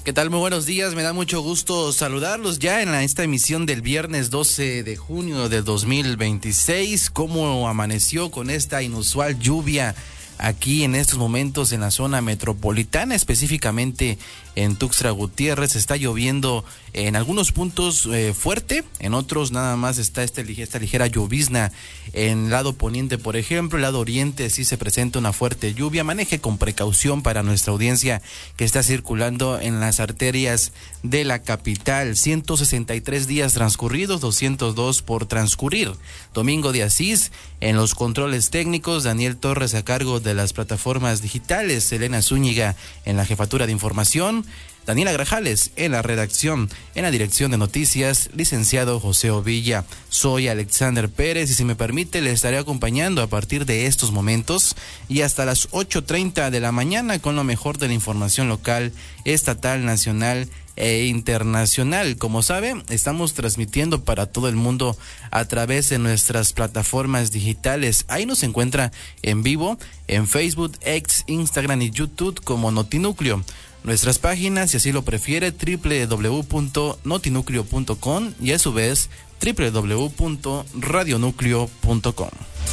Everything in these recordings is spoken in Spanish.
¿Qué tal? Muy buenos días, me da mucho gusto saludarlos ya en esta emisión del viernes 12 de junio de 2026. ¿Cómo amaneció con esta inusual lluvia aquí en estos momentos en la zona metropolitana, específicamente en Tuxtla Gutiérrez? Está lloviendo en algunos puntos fuerte, en otros nada más está esta ligera llovizna. En el lado poniente, por ejemplo, el lado oriente sí se presenta una fuerte lluvia. Maneje con precaución para nuestra audiencia que está circulando en las arterias de la capital. 163 días transcurridos, 202 por transcurrir. Domingo de Asís en los controles técnicos, Daniel Torres a cargo de las plataformas digitales, Elena Zúñiga en la jefatura de información, Daniela Grajales en la redacción, en la dirección de noticias, licenciado José Ovilla. Soy Alexander Pérez y si me permite le estaré acompañando a partir de estos momentos y hasta las 8:30 de la mañana con lo mejor de la información local, estatal, nacional e internacional. Como sabe, estamos transmitiendo para todo el mundo a través de nuestras plataformas digitales. Ahí nos encuentra en vivo en Facebook, X, Instagram y YouTube como Notinúcleo. Nuestras páginas, si así lo prefiere, www.notinucleo.com y a su vez www.radionucleo.com.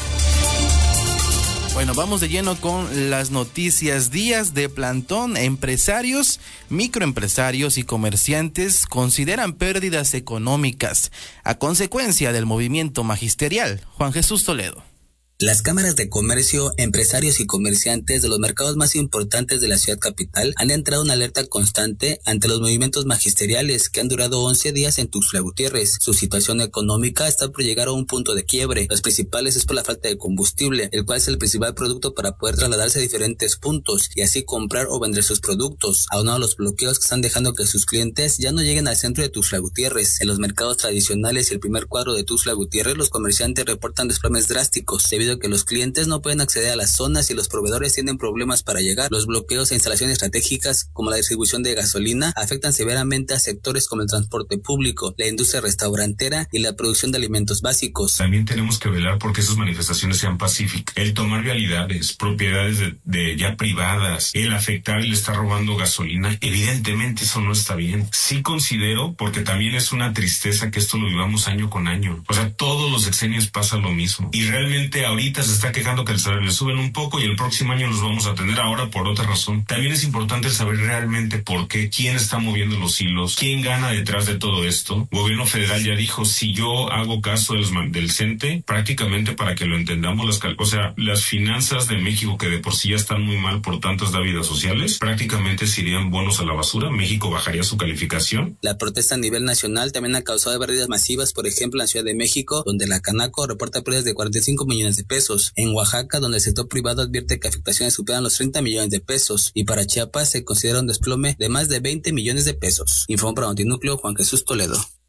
Bueno, vamos de lleno con las noticias. Días de plantón. Empresarios, microempresarios y comerciantes consideran pérdidas económicas a consecuencia del movimiento magisterial. Juan Jesús Toledo. Las cámaras de comercio, empresarios y comerciantes de los mercados más importantes de la ciudad capital han entrado en alerta constante ante los movimientos magisteriales que han durado 11 días en Tuxtla Gutiérrez. Su situación económica está por llegar a un punto de quiebre. Los principales es por la falta de combustible, el cual es el principal producto para poder trasladarse a diferentes puntos y así comprar o vender sus productos, aunado a los bloqueos que están dejando que sus clientes ya no lleguen al centro de Tuxtla Gutiérrez. En los mercados tradicionales y el primer cuadro de Tuxtla Gutiérrez, los comerciantes reportan desplomes drásticos debido a que los clientes no pueden acceder a las zonas y los proveedores tienen problemas para llegar. Los bloqueos a instalaciones estratégicas como la distribución de gasolina afectan severamente a sectores como el transporte público, la industria restaurantera y la producción de alimentos básicos. También tenemos que velar porque esas manifestaciones sean pacíficas. El tomar vialidades, propiedades de ya privadas, el afectar y le estar robando gasolina, evidentemente eso no está bien. Sí considero, porque también es una tristeza que esto lo vivamos año con año. O sea, todos los sexenios pasa lo mismo. Y realmente ahorita se está quejando que el salario le suben un poco y el próximo año los vamos a tener ahora por otra razón. También es importante saber realmente por qué, quién está moviendo los hilos, quién gana detrás de todo esto. El gobierno federal ya dijo, si yo hago caso del CENTE, prácticamente para que lo entendamos, las finanzas de México, que de por sí ya están muy mal por tantas dávidas sociales, prácticamente se irían bonos a la basura. México bajaría su calificación. La protesta a nivel nacional también ha causado pérdidas masivas, por ejemplo en la Ciudad de México, donde la Canaco reporta pérdidas de 45 millones de pesos. En Oaxaca, donde el sector privado advierte que afectaciones superan los 30 millones de pesos. Y para Chiapas se considera un desplome de más de 20 millones de pesos. Informó para Notinúcleo Juan Jesús Toledo.